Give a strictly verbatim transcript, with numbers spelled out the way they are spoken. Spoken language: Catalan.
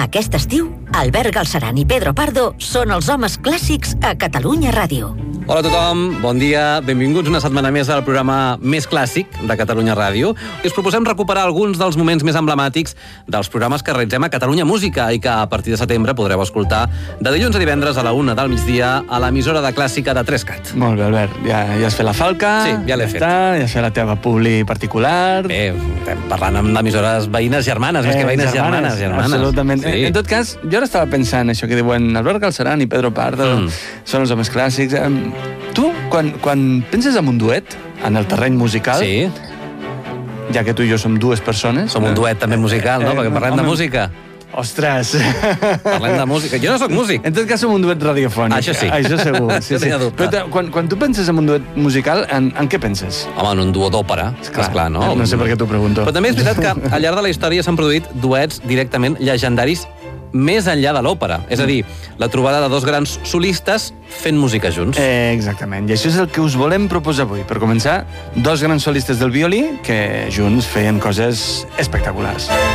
Aquest estiu, Albert Galceran i Pedro Pardo són els homes clàssics a Catalunya Ràdio. Hola a tothom, bon dia, benvinguts una setmana més al programa més clàssic de Catalunya Ràdio. I us proposem recuperar alguns dels moments més emblemàtics dels programes que realitzem a Catalunya Música i que a partir de setembre podreu escoltar de dilluns a divendres a la una del migdia a l'emissora de clàssica de Trescat. Molt bé, Albert, ja, ja has fet la falca, Sí, ja l'he fet. Ja has fet la teva publi particular. Bé, estem parlant amb emissores veïnes germanes, més que veïnes germanes. germanes. Absolutament. Sí. En tot cas, jo ara estava pensant això que diuen Albert Galceran i Pedro Pardo, Mm. són els homes clàssics. Em, Tu, quan, quan penses en un duet, en el terreny musical, Sí, ja que tu i jo som dues persones... som un duet també musical, no? Eh, Perquè parlem de home. música. Ostres! Parlem de música. Jo no sóc músic. En tot cas, som un duet radiofònic. Això sí. Això segur. Sí, No sí. tenia dubte. Però te- quan, quan tu penses en un duet musical, en, en què penses? Home, en un duo d'òpera, esclar, no? No sé per què t'ho pregunto. Però també és veritat que al llarg de la història s'han produït duets directament llegendaris més enllà de l'òpera. És a dir, la trobada de dos grans solistes fent música junts. Eh, exactament. I això és el que us volem proposar avui. Per començar, dos grans solistes del violí que junts feien coses espectaculars.